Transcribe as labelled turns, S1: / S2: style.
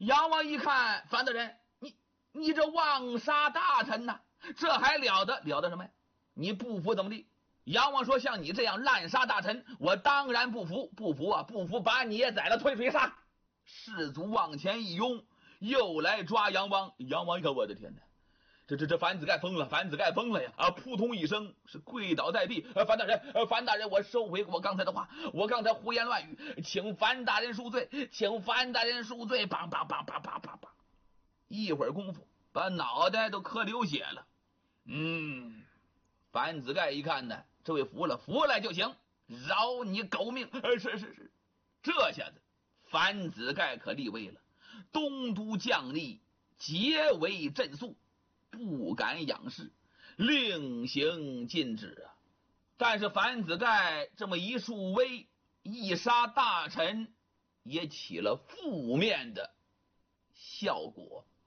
S1: 杨王一看，樊大人，你这妄杀大臣呐，这还了得什么呀？你不服怎么地？杨王说：“像你这样滥杀大臣，我当然不服，不服，把你也宰了，推水杀。”士卒往前一拥，又来抓杨王。杨王一看，我的天哪！这樊子盖疯了呀！啊，扑通一声是跪倒在地。樊大人，我收回我刚才的话，我刚才胡言乱语，请樊大人恕罪，梆！一会儿功夫，把脑袋都磕流血了。樊子盖一看呢，这位服了就行，饶你狗命。是。这下子樊子盖可立威了，东都将吏皆为震肃，不敢仰视，令行禁止啊。但是樊子盖这么一树威，一杀大臣，也起了负面的效果。